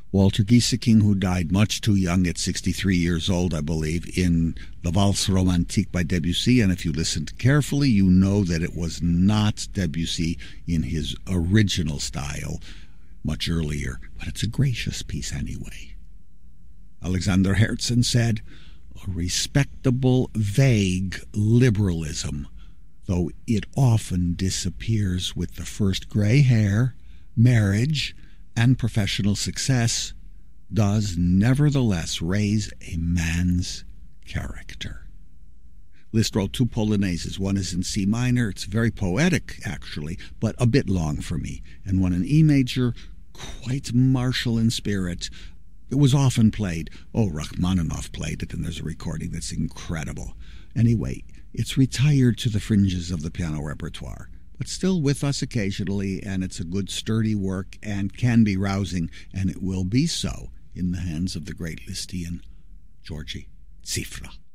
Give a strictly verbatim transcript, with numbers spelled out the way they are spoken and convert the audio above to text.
Walter Gieseking, who died much too young at sixty-three years old, I believe, in the Valse Romantique by Debussy. And if you listened carefully, you know that it was not Debussy in his original style, much earlier. But it's a gracious piece anyway. Alexander Herzen said, "A respectable, vague liberalism, though it often disappears with the first gray hair, marriage, and professional success, does nevertheless raise a man's character." Liszt wrote two polonaises. One is in C minor. It's very poetic, actually, but a bit long for me. And one in E major, quite martial in spirit. It was often played. Oh, Rachmaninoff played it, and there's a recording that's incredible. Anyway, it's retired to the fringes of the piano repertoire, but still with us occasionally, and it's a good sturdy work and can be rousing, and it will be so in the hands of the great Lisztian, Georgy Cifra.